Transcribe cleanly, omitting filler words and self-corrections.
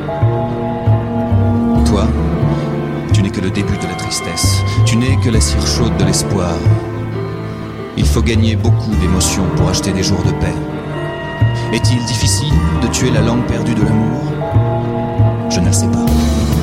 Toi, tu n'es que le début de la tristesse. Tu n'es que la cire chaude de l'espoir. Il faut gagner beaucoup d'émotions pour acheter des jours de paix. Est-il difficile de tuer la langue perdue de l'amour ? Je ne le sais pas.